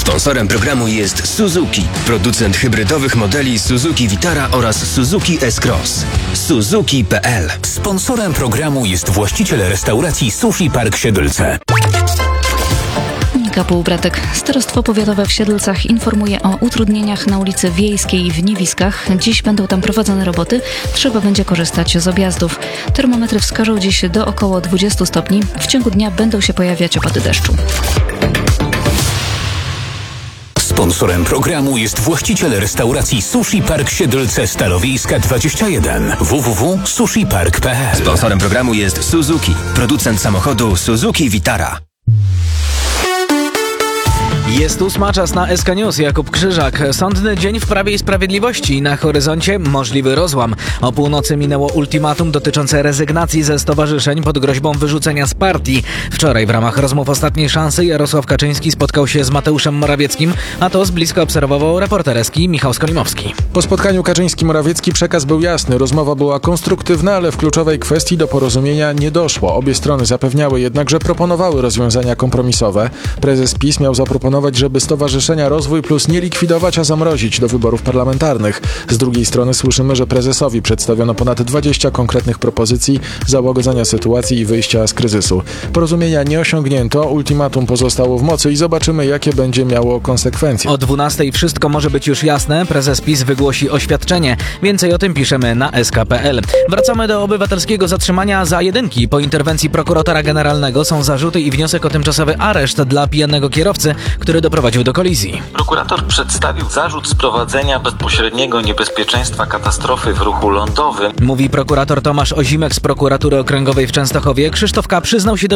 Sponsorem programu jest Suzuki, producent hybrydowych modeli Suzuki Vitara oraz Suzuki S-Cross. Suzuki.pl. Sponsorem programu jest właściciel restauracji Sushi Park Siedlce. Półbratek. Starostwo Powiatowe w Siedlcach informuje o utrudnieniach na ulicy Wiejskiej w Niewiskach. Dziś będą tam prowadzone roboty. Trzeba będzie korzystać z objazdów. Termometry wskażą dziś do około 20 stopni. W ciągu dnia będą się pojawiać opady deszczu. Sponsorem programu jest właściciel restauracji Sushi Park Siedlce Stalowiejska 21. www.sushipark.pl. Sponsorem programu jest Suzuki, producent samochodu Suzuki Vitara. Jest 8, czas na SK News. Jakub Krzyżak. Sądny dzień w Prawie i Sprawiedliwości. Na horyzoncie możliwy rozłam. O północy minęło ultimatum dotyczące rezygnacji ze stowarzyszeń pod groźbą wyrzucenia z partii. Wczoraj w ramach rozmów Ostatniej Szansy Jarosław Kaczyński spotkał się z Mateuszem Morawieckim, a to z bliska obserwował reporter SK Michał Skolimowski. Po spotkaniu Kaczyński-Morawiecki przekaz był jasny. Rozmowa była konstruktywna, ale w kluczowej kwestii do porozumienia nie doszło. Obie strony zapewniały jednak, że proponowały rozwiązania kompromisowe. Prezes PiS miał zaproponować, żeby Stowarzyszenia Rozwój Plus nie likwidować, a zamrozić do wyborów parlamentarnych. Z drugiej strony słyszymy, że prezesowi przedstawiono ponad 20 konkretnych propozycji załagodzenia sytuacji i wyjścia z kryzysu. Porozumienia nie osiągnięto, ultimatum pozostało w mocy i zobaczymy, jakie będzie miało konsekwencje. O 12 wszystko może być już jasne. Prezes PiS wygłosi oświadczenie. Więcej o tym piszemy na sk.pl. Wracamy do obywatelskiego zatrzymania za jedynki. Po interwencji prokuratora generalnego są zarzuty i wniosek o tymczasowy areszt dla pijanego kierowcy, który doprowadził do kolizji. Prokurator przedstawił zarzut sprowadzenia bezpośredniego niebezpieczeństwa katastrofy w ruchu lądowym. Mówi prokurator Tomasz Ozimek z prokuratury okręgowej w Częstochowie. Krzysztof K. przyznał się do